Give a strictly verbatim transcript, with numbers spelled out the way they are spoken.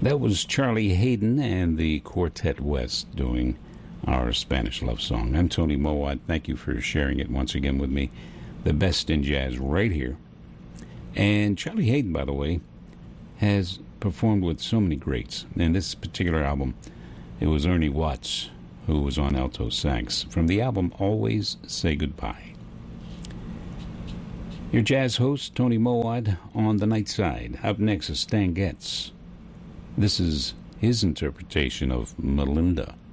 That was Charlie Hayden and the Quartet West doing our Spanish love song. I'm Tony Mowat. Thank you for sharing it once again with me. The best in jazz right here. And Charlie Hayden, by the way, has performed with so many greats. In this particular album, it was Ernie Watts who was on alto sax from the album Always Say Goodbye. Your jazz host, Tony Mowat, on the night side. Up next is Stan Getz. This is his interpretation of Melinda.